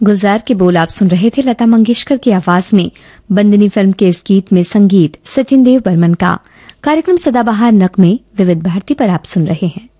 गुलजार के बोल आप सुन रहे थे लता मंगेशकर की आवाज में। बंदिनी फिल्म के इस गीत में संगीत सचिन देव बर्मन का। कार्यक्रम सदाबहार नगमे विविध भारती पर आप सुन रहे हैं।